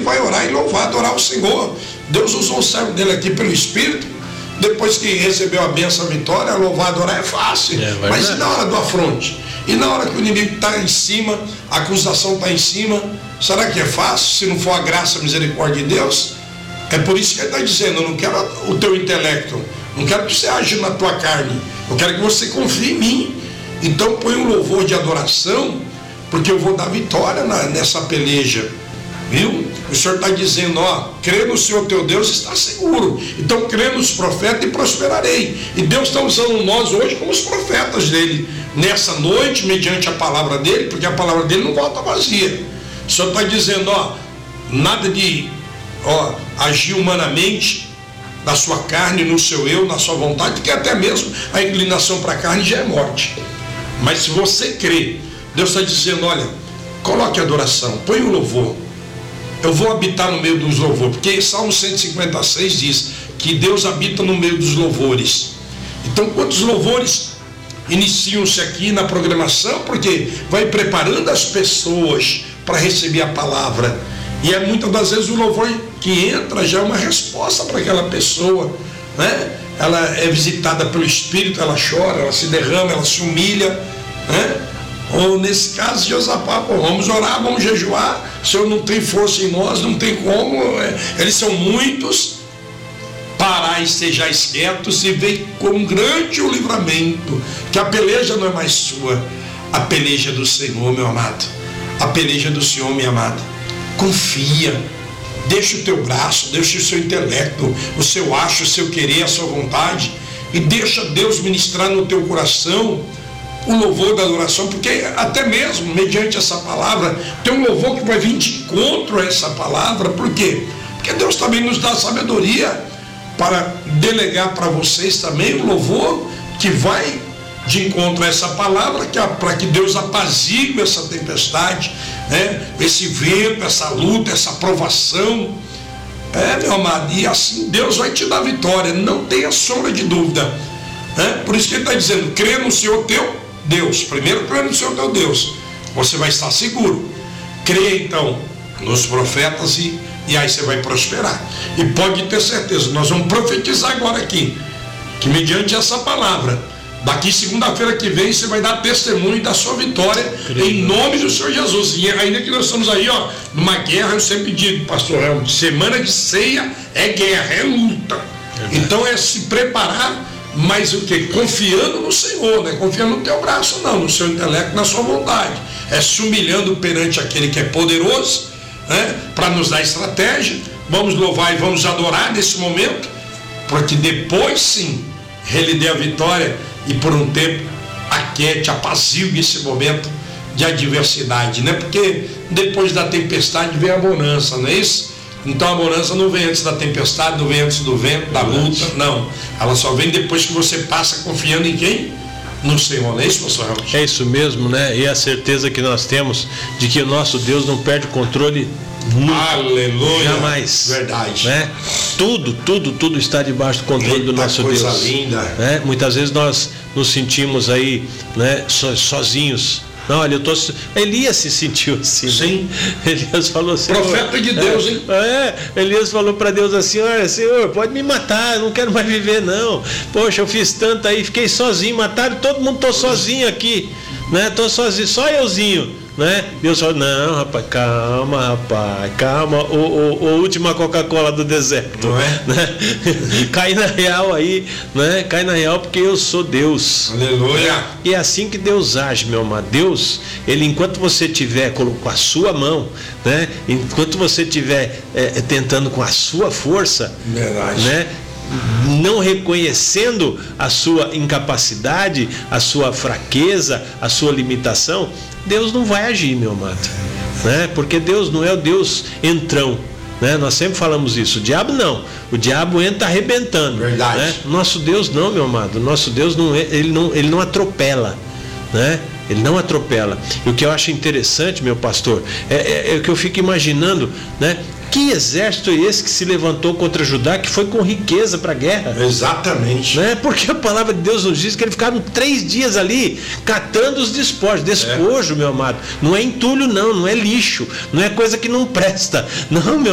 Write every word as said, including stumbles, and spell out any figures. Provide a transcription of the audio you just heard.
vai orar e louvar, adorar o Senhor. Deus usou o servo dele aqui pelo Espírito. Depois que recebeu a bênção, a vitória, louvar, adorar é fácil. É, mas e na hora do afronte? E na hora que o inimigo está em cima, a acusação está em cima, será que é fácil? Se não for a graça, a misericórdia de Deus? É por isso que ele está dizendo, eu não quero o teu intelecto, não quero que você aja na tua carne, eu quero que você confie em mim. Então põe um louvor de adoração, porque eu vou dar vitória na, nessa peleja. Viu? O Senhor está dizendo, ó, crê no Senhor teu Deus, está seguro. Então crê nos profetas e prosperarei. E Deus está usando nós hoje como os profetas dele, nessa noite, mediante a palavra dele, porque a palavra dele não volta vazia. O Senhor está dizendo, ó, nada de ó, agir humanamente na sua carne, no seu eu, na sua vontade, porque até mesmo a inclinação para a carne já é morte. Mas se você crê, Deus está dizendo, olha, coloque a adoração, põe o louvor. Eu vou habitar no meio dos louvores, porque Salmo cento e cinquenta e seis diz que Deus habita no meio dos louvores. Então, quantos louvores iniciam-se aqui na programação? Porque vai preparando as pessoas para receber a palavra. E é muitas das vezes o louvor que entra já é uma resposta para aquela pessoa, né? Ela é visitada pelo Espírito, ela chora, ela se derrama, ela se humilha, né? Ou nesse caso, Josafá, pô, vamos orar, vamos jejuar. O Senhor não tem força em nós, não tem como, é, eles são muitos. Parai e sejais quietos e vei com grande o livramento, que a peleja não é mais sua, a peleja do Senhor, meu amado, a peleja do Senhor, minha amada. Confia, deixa o teu braço, deixa o seu intelecto, o seu acho, o seu querer, a sua vontade, e deixa Deus ministrar no teu coração o louvor da adoração, porque até mesmo mediante essa palavra tem um louvor que vai vir de encontro a essa palavra. Por quê? Porque Deus também nos dá sabedoria para delegar para vocês também o louvor que vai de encontro a essa palavra, que é para que Deus apazigue essa tempestade, né? Esse vento, essa luta, essa provação. É, meu amado, e assim Deus vai te dar vitória, não tenha sombra de dúvida, né? Por isso que ele está dizendo, crê no Senhor teu Deus. Primeiro crê no Senhor teu Deus, você vai estar seguro. Crê então nos profetas e, e aí você vai prosperar. E pode ter certeza, nós vamos profetizar agora aqui, que mediante essa palavra, daqui segunda-feira que vem você vai dar testemunho da sua vitória, creio, em nome do Senhor Jesus. E ainda que nós estamos aí, ó, numa guerra, eu sempre digo, pastor Helmut, semana de ceia é guerra, é luta. É, então é se preparar, mas o que? Confiando no Senhor, não é confiando no teu braço, não, no seu intelecto, na sua vontade. É se humilhando perante aquele que é poderoso, né, para nos dar estratégia. Vamos louvar e vamos adorar nesse momento, porque depois sim ele dê a vitória e por um tempo aquiete, apazigue esse momento de adversidade, né? Porque depois da tempestade vem a bonança, não é isso? Então a bonança não vem antes da tempestade, não vem antes do vento, da luta, não. Ela só vem depois que você passa confiando em quem? No Senhor, não é isso, pastor Helmut? É isso mesmo, né? E a certeza que nós temos de que o nosso Deus não perde o controle nunca. Aleluia. Jamais. Verdade. Né? Tudo, tudo, tudo está debaixo do controle Eita, do nosso coisa Deus. Linda. Né? Muitas vezes nós nos sentimos aí, né, so, sozinhos. Não, olha, eu tô. Elias se sentiu assim. Sim. Né? Elias falou assim. Profeta de Deus, é, hein? É, Elias falou para Deus assim: olha, Senhor, pode me matar, eu não quero mais viver, não. Poxa, eu fiz tanto aí, fiquei sozinho, mataram todo mundo, tô sozinho aqui, né? Tô sozinho, só euzinho. Né? Deus falou, não, rapaz, calma, rapaz, calma, o, o, o última Coca-Cola do deserto, não é? Né? Cai na real aí, né? Cai na real porque eu sou Deus. Aleluia. E é assim que Deus age, meu amado. Deus, ele, enquanto você tiver com a sua mão, né? Enquanto você estiver é, tentando com a sua força, verdade, né? Não reconhecendo a sua incapacidade, a sua fraqueza, a sua limitação, Deus não vai agir, meu amado, né? Porque Deus não é o Deus entrão, né? Nós sempre falamos isso. O diabo não, o diabo entra arrebentando. Verdade. Né? Nosso Deus não, meu amado. Nosso Deus não, ele não, ele não atropela, né? Ele não atropela. E o que eu acho interessante, meu pastor, é, é, é o que eu fico imaginando, né? Que exército é esse que se levantou contra Judá, que foi com riqueza para a guerra? Exatamente. Né? Porque a palavra de Deus nos diz que eles ficaram três dias ali catando os despojos. Despojo, é. Meu amado, não é entulho não, não é lixo, não é coisa que não presta. Não, meu